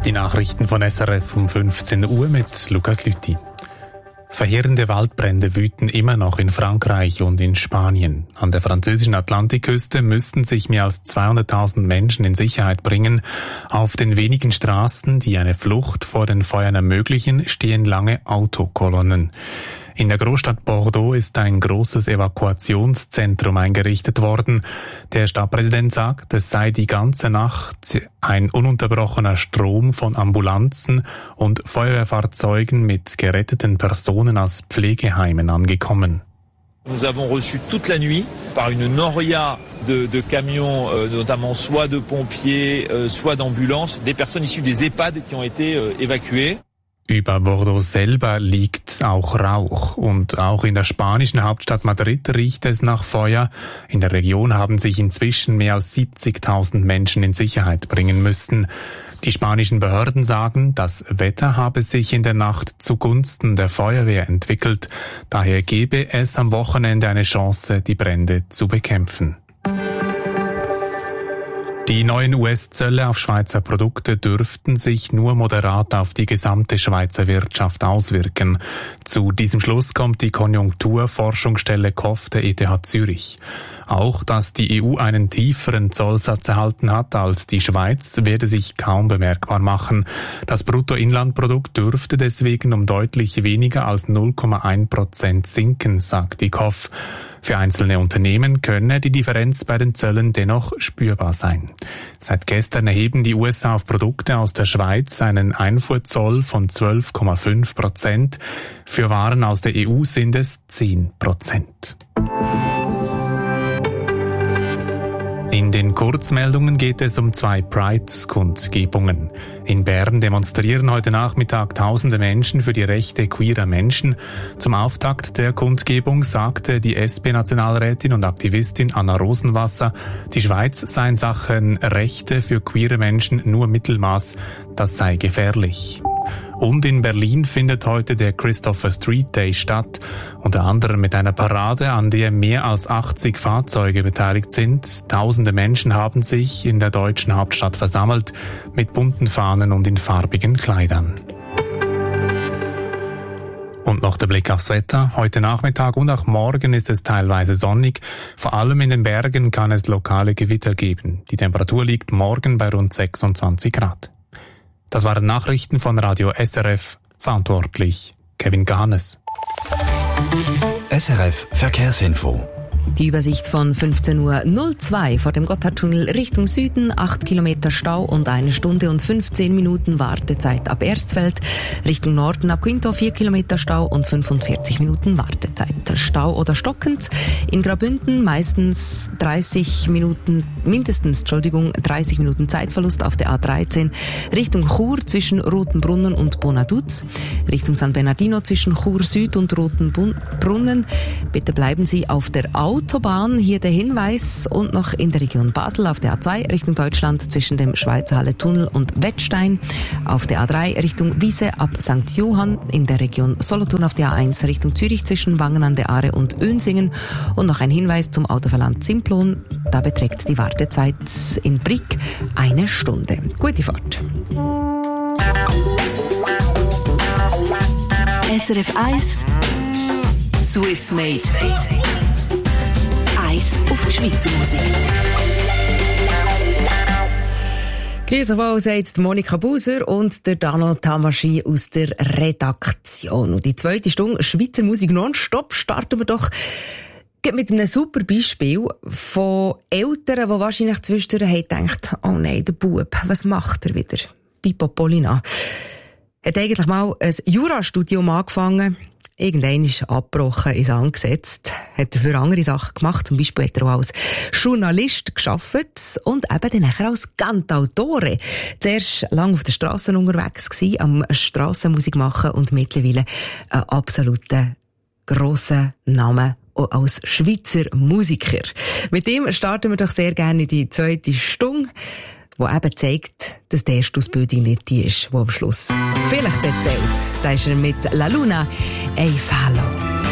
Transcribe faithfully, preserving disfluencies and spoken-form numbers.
Die Nachrichten von S R F um fünfzehn Uhr mit Lukas Lüthi. Verheerende Waldbrände wüten immer noch in Frankreich und in Spanien. An der französischen Atlantikküste müssten sich mehr als zweihunderttausend Menschen in Sicherheit bringen. Auf den wenigen Straßen, die eine Flucht vor den Feuern ermöglichen, stehen lange Autokolonnen. In der Großstadt Bordeaux ist ein großes Evakuationszentrum eingerichtet worden. Der Stadtpräsident sagt, es sei die ganze Nacht ein ununterbrochener Strom von Ambulanzen und Feuerwehrfahrzeugen mit geretteten Personen aus Pflegeheimen angekommen. Nous avons reçu toute la nuit par une noria de, de camions, euh, notamment soit de pompiers, euh, soit d'ambulances, des personnes issues des EHPAD qui ont été euh, évacuées. Über Bordeaux selber liegt auch Rauch und auch in der spanischen Hauptstadt Madrid riecht es nach Feuer. In der Region haben sich inzwischen mehr als siebzigtausend Menschen in Sicherheit bringen müssen. Die spanischen Behörden sagen, das Wetter habe sich in der Nacht zugunsten der Feuerwehr entwickelt. Daher gebe es am Wochenende eine Chance, die Brände zu bekämpfen. Die neuen U S-Zölle auf Schweizer Produkte dürften sich nur moderat auf die gesamte Schweizer Wirtschaft auswirken. Zu diesem Schluss kommt die Konjunkturforschungsstelle K O F der E T H Zürich. Auch, dass die E U einen tieferen Zollsatz erhalten hat als die Schweiz, werde sich kaum bemerkbar machen. Das Bruttoinlandprodukt dürfte deswegen um deutlich weniger als null Komma eins Prozent sinken, sagt die K O F. Für einzelne Unternehmen könne die Differenz bei den Zöllen dennoch spürbar sein. Seit gestern erheben die U S A auf Produkte aus der Schweiz einen Einfuhrzoll von zwölf Komma fünf Prozent. Für Waren aus der E U sind es zehn Prozent. In den Kurzmeldungen geht es um zwei Pride-Kundgebungen. In Bern demonstrieren heute Nachmittag tausende Menschen für die Rechte queerer Menschen. Zum Auftakt der Kundgebung sagte die S P-Nationalrätin und Aktivistin Anna Rosenwasser, die Schweiz sei in Sachen Rechte für queere Menschen nur Mittelmaß, das sei gefährlich. Und in Berlin findet heute der Christopher Street Day statt, unter anderem mit einer Parade, an der mehr als achtzig Fahrzeuge beteiligt sind. Tausende Menschen haben sich in der deutschen Hauptstadt versammelt, mit bunten Fahnen und in farbigen Kleidern. Und noch der Blick aufs Wetter. Heute Nachmittag und auch morgen ist es teilweise sonnig. Vor allem in den Bergen kann es lokale Gewitter geben. Die Temperatur liegt morgen bei rund sechsundzwanzig Grad. Das waren Nachrichten von Radio S R F, verantwortlich Kevin Ganes. S R F Verkehrsinfo. Die Übersicht von fünfzehn Uhr null zwei vor dem Gotthardtunnel Richtung Süden, acht Kilometer Stau und eine Stunde und fünfzehn Minuten Wartezeit ab Erstfeld. Richtung Norden ab Quinto vier Kilometer Stau und fünfundvierzig Minuten Wartezeit. Stau oder stockend. In Graubünden meistens dreißig Minuten, mindestens, Entschuldigung, dreißig Minuten Zeitverlust auf der A dreizehn. Richtung Chur zwischen Rotenbrunnen und Bonaduz. Richtung San Bernardino zwischen Chur Süd und Rotenbrunnen. Bitte bleiben Sie auf der Autobahn. Hier der Hinweis. Und noch in der Region Basel auf der A zwei Richtung Deutschland zwischen dem Schweizer Halle-Tunnel und Wettstein. Auf der A drei Richtung Wiese ab Sankt Johann. In der Region Solothurn auf der A eins Richtung Zürich zwischen Wangen an der Aare und Önsingen. Und noch ein Hinweis zum Autoverland Simplon. Da beträgt die Wartezeit in Brick eine Stunde. Gute Fahrt. S R F eins Swiss Made. Eins auf die Schweizer Musik. Grüß euch wohl, sagt Monika Buser und der Dano Tamaschi aus der Redaktion. Und die zweite Stunde Schweizer Musik nonstop starten wir doch mit einem super Beispiel von Eltern, die wahrscheinlich zwischendurch haben gedacht, oh nein, der Bub, was macht er wieder? Pippo Polina hat eigentlich mal ein Jurastudium angefangen. Irgendwann ist abgebrochen, ist angesetzt, hat dafür andere Sachen gemacht. Zum Beispiel hat er auch als Journalist gearbeitet und eben dann nachher als Cantautore. Zuerst lange auf der Straße unterwegs gewesen, am Strassenmusik machen und mittlerweile einen absoluten grossen Namen als Schweizer Musiker. Mit dem starten wir doch sehr gerne die zweite Stunde, wo eben zeigt, dass die erste Ausbildung nicht die ist, die am Schluss vielleicht erzählt. Da ist er mit La Luna, Ei Fallo.